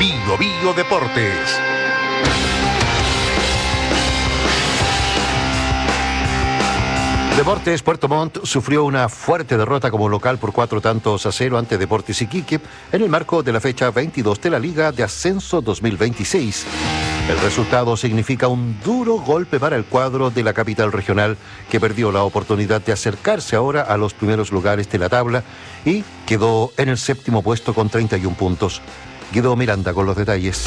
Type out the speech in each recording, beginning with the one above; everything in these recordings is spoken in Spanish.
Bio Bio Deportes. Deportes Puerto Montt sufrió una fuerte derrota como local por 4-0 ante Deportes Iquique en el marco de la fecha 22 de la Liga de Ascenso 2026. El resultado significa un duro golpe para el cuadro de la capital regional, que perdió la oportunidad de acercarse ahora a los primeros lugares de la tabla y quedó en el 7º puesto con 31 puntos. Guido Miranda con los detalles.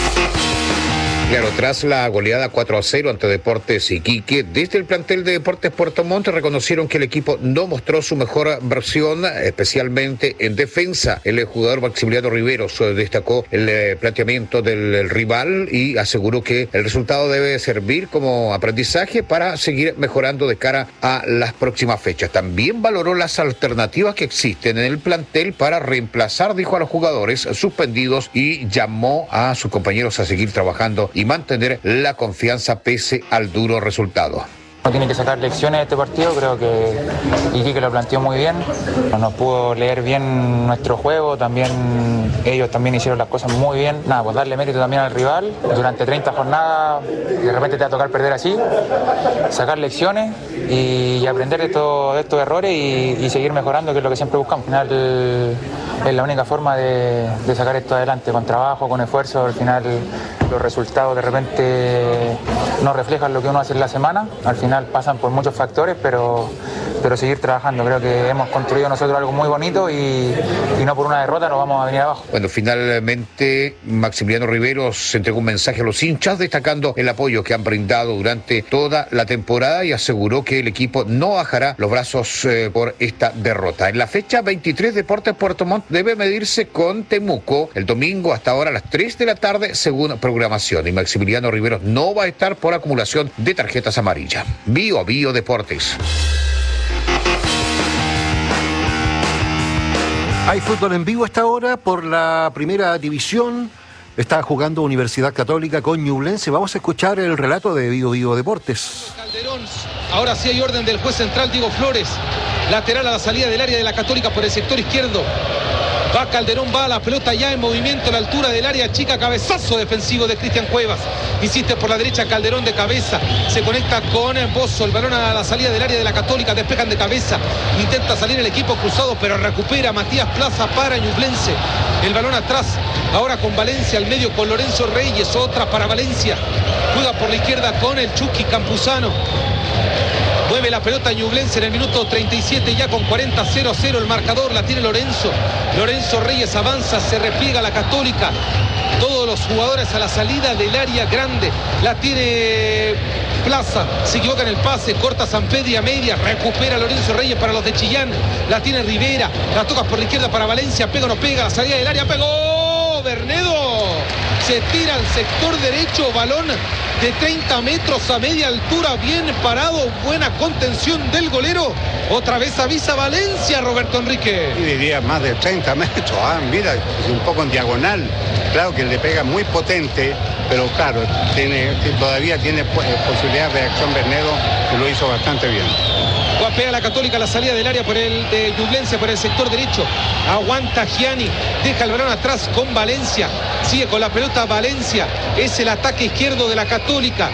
Claro, tras la goleada 4-0 ante Deportes Iquique, desde el plantel de Deportes Puerto Montt reconocieron que el equipo no mostró su mejor versión, especialmente en defensa. El jugador Maximiliano Riveros destacó el planteamiento del rival y aseguró que el resultado debe servir como aprendizaje para seguir mejorando de cara a las próximas fechas. También valoró las alternativas que existen en el plantel para reemplazar, dijo, a los jugadores suspendidos y llamó a sus compañeros a seguir trabajando y mantener la confianza pese al duro resultado. Tiene que sacar lecciones de este partido, creo que Iquique lo planteó muy bien, nos pudo leer bien nuestro juego, también ellos también hicieron las cosas muy bien. Nada, pues darle mérito también al rival, durante 30 jornadas de repente te va a tocar perder así, sacar lecciones y aprender de estos errores y seguir mejorando, que es lo que siempre buscamos. Al final es la única forma de sacar esto adelante, con trabajo, con esfuerzo. Al final los resultados de repente no reflejan lo que uno hace en la semana, al final pasan por muchos factores, pero seguir trabajando. Creo que hemos construido nosotros algo muy bonito y no por una derrota nos vamos a venir abajo. Bueno, finalmente Maximiliano Riveros entregó un mensaje a los hinchas destacando el apoyo que han brindado durante toda la temporada y aseguró que el equipo no bajará los brazos por esta derrota. En la fecha 23, Deportes Puerto Montt debe medirse con Temuco el domingo hasta ahora a las 3 de la tarde según programación, y Maximiliano Riveros no va a estar por acumulación de tarjetas amarillas. Bio Bio Deportes. Hay fútbol en vivo a esta hora por la primera división. Está jugando Universidad Católica con Ñublense. Vamos a escuchar el relato de Bio Bio Deportes. Calderón, ahora sí hay orden del juez central Diego Flores. Lateral a la salida del área de la Católica por el sector izquierdo. Va Calderón, va a la pelota ya en movimiento a la altura del área chica, cabezazo defensivo de Cristian Cuevas. Insiste por la derecha Calderón de cabeza, se conecta con Bozo, el balón a la salida del área de la Católica, despejan de cabeza, intenta salir el equipo cruzado, pero recupera Matías Plaza para Ñublense. El balón atrás, ahora con Valencia al medio con Lorenzo Reyes, otra para Valencia. Juega por la izquierda con el Chucky Campuzano. Mueve la pelota Ñublense en el minuto 37, ya con 40-0-0 el marcador, la tiene Lorenzo. Lorenzo Reyes avanza, se repliega la Católica. Todos los jugadores a la salida del área grande. La tiene Plaza, se equivoca en el pase, corta Sampedri a media, recupera Lorenzo Reyes para los de Chillán. La tiene Rivera, la toca por la izquierda para Valencia, pega o no pega, la salida del área, pegó Bernedo. Se tira al sector derecho, balón de 30 metros a media altura, bien parado, buena contención del golero. Otra vez avisa Valencia, Roberto Enrique. Y diría más de 30 metros, mira, un poco en diagonal. Claro que le pega muy potente, pero claro, todavía tiene posibilidad de reacción Bernedo, que lo hizo bastante bien. Guapea la Católica, la salida del área por el de Ñublense por el sector derecho. Aguanta Gianni, deja el balón atrás con Valencia. Sigue con la pelota Valencia. Es el ataque izquierdo de la Católica.